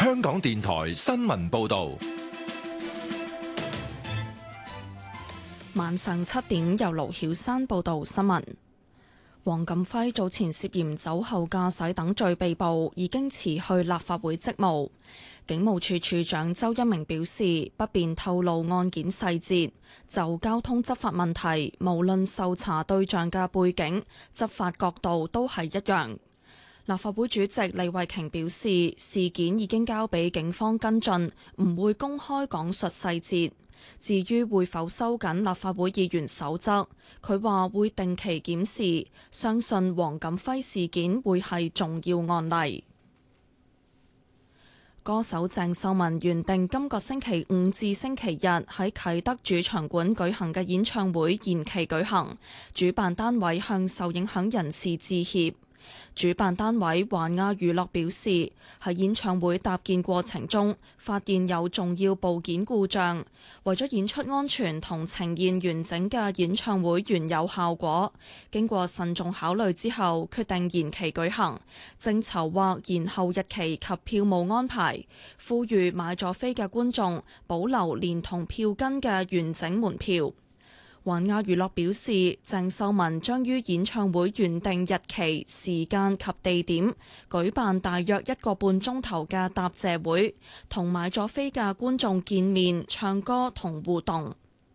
香港電台新聞報道。 晚上7點，由盧曉珊報道新聞。黃錦輝早前涉嫌酒後駕駛等罪被捕，已經辭去立法會職務。警務處處長周一鳴表示，不便透露案件細節。就交通執法問題，無論受查對象嘅背景、執法角度都係一樣。立法會主席李慧瓊表示，事件已經交俾警方跟進，唔會公開講述細節。至於會否收緊立法會議員守則，佢話會定期檢視，相信黃錦輝事件會係重要案例。歌手鄭秀文原定今個星期五至星期日喺啟德主場館舉行嘅演唱會延期舉行，主辦單位向受影響人士致歉。主辦單位環亞娛樂表示，喺演唱會搭建過程中發現有重要部件故障，為咗演出安全同呈現完整嘅演唱會原有效果，經過慎重考慮之後，決定延期舉行，正籌劃延後日期及票務安排，呼籲買咗飛嘅觀眾保留連同票根嘅完整門票。環亞娛樂表示，鄭秀文將於演唱會原定日期、時間及地點舉辦大約1個半鐘頭嘅答謝會，同買咗飛嘅觀眾見面、唱歌同互動。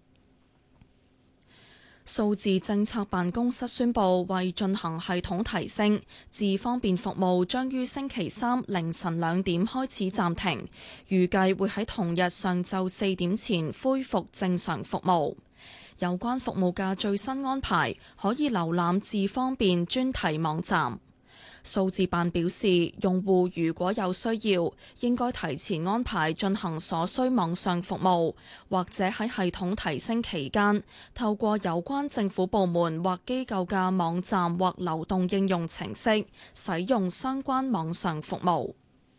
數字政策辦公室宣布，為進行系統提升，智方便服務將於星期三凌晨2點開始暫停，預計會喺同日上晝4點前恢復正常服務。有關服務嘅最新安排可以瀏覽智方便專題網站。數字辦表示，用戶如果有需要，應該提前安排進行所需網上服務，或者喺系統提升期間，透過有關政府部門或機構嘅網站或流動應用程式，使用相關網上服務。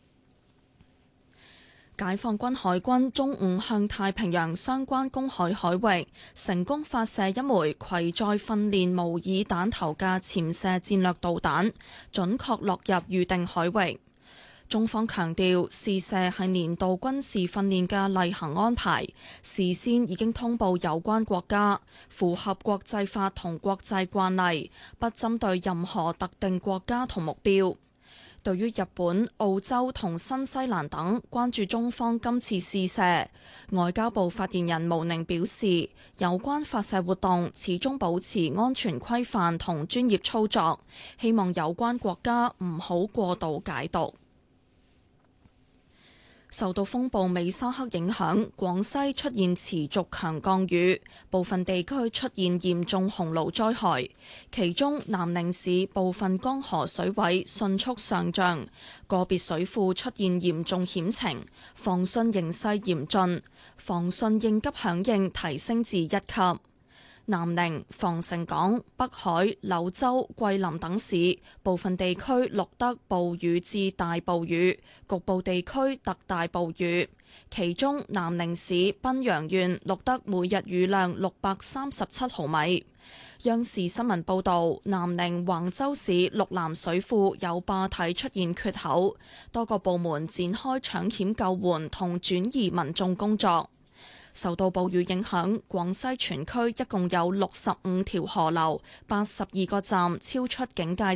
解放軍海軍中午向太平洋相關公海海域成功發射一枚攜載訓練模擬彈頭嘅潛射戰略導彈，準確落入預定海域。中方強調，試射係年度軍事訓練嘅例行安排，事先已經通報有關國家，符合國際法同國際慣例，不針對任何特定國家同目標。對於日本、澳洲同新西蘭等關注中方今次試射，外交部發言人毛寧表示，有關發射活動始終保持安全規範同專業操作，希望有關國家唔好過度解讀。受到風暴美沙克影響，廣西出現持續強降雨，部分地區出現嚴重洪澇災害。其中南寧市部分江河水位迅速上漲，個別水庫出現嚴重險情，防汛形勢嚴峻，防汛應急響應提升至1級。南寧、防城港、北海、柳州、桂林等市部分地區錄得暴雨至大暴雨，局部地區特大暴雨。其中南寧市賓陽縣錄得每日雨量637毫米。央視新聞報導，南寧橫州市綠南水庫有壩體出現缺口，多個部門展開搶險救援同轉移民眾工作。受到暴雨影響，廣西全區一共有65條河流、82個站超出警戒